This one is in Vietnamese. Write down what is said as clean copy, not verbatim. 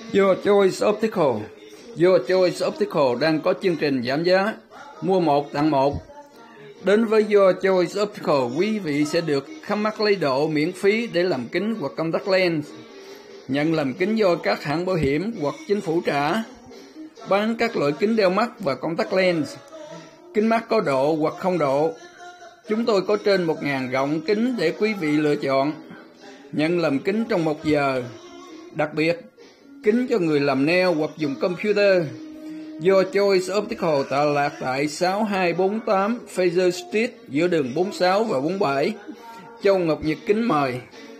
Your Choice Optical. Your Choice Optical đang có chương trình giảm giá mua 1 tặng 1. Đến với Your Choice Optical, quý vị sẽ được khám mắt lấy độ miễn phí để làm kính hoặc contact lens, nhận làm kính do các hãng bảo hiểm hoặc chính phủ trả, bán các loại kính đeo mắt và contact lens, kính mắt có độ hoặc không độ. Chúng tôi có trên 1.000 gọng kính để quý vị lựa chọn, nhận làm kính trong 1 giờ. Đặc biệt, kính cho người làm nail hoặc dùng computer. Your Choice Optical tọa lạc tại 6248 Fraser Street giữa đường 46 và 47, Châu Ngọc Nhật kính mời.